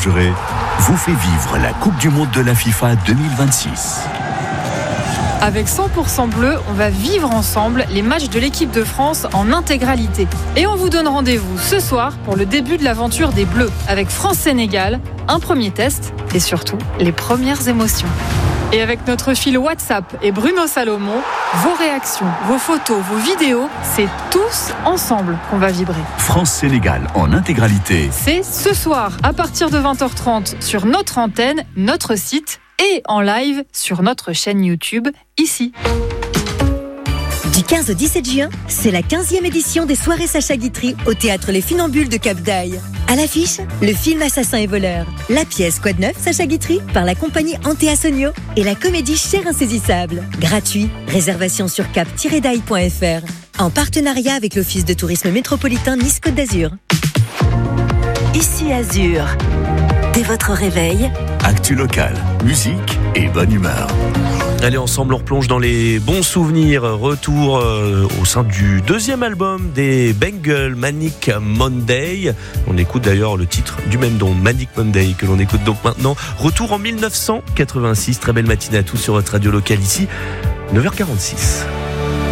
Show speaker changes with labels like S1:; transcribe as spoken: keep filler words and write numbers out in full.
S1: Bergeret vous fait vivre la Coupe du Monde de la FIFA deux mille vingt-six.
S2: Avec cent pour cent bleu, on va vivre ensemble les matchs de l'équipe de France en intégralité. Et on vous donne rendez-vous ce soir pour le début de l'aventure des Bleus, avec France-Sénégal, un premier test et surtout les premières émotions. Et avec notre fil WhatsApp et Bruno Salomon, vos réactions, vos photos, vos vidéos, c'est tous ensemble qu'on va vibrer.
S1: France-Sénégal en intégralité.
S2: C'est ce soir à partir de vingt heures trente sur notre antenne, notre site et en live sur notre chaîne YouTube, ici.
S3: Du quinze au dix-sept juin, c'est la quinzième édition des soirées Sacha Guitry au théâtre Les Funambules de Cap d'Aille. À l'affiche, le film Assassin et voleur, la pièce Quoi de neuf Sacha Guitry par la compagnie Antea Sonio et la comédie Cher Insaisissable. Gratuit, réservation sur cap tiret daille point f r en partenariat avec l'Office de tourisme métropolitain Nice-Côte d'Azur. Ici Azur. Dès votre réveil,
S1: Actu locale, musique et bonne humeur.
S4: Allez, ensemble, on replonge dans les bons souvenirs. Retour euh, au sein du deuxième album des Bengals, Manic Monday. On écoute d'ailleurs le titre du même nom, Manic Monday, que l'on écoute donc maintenant. Retour en mille neuf cent quatre-vingt-six. Très belle matinée à tous sur votre radio locale ici, neuf heures quarante-six.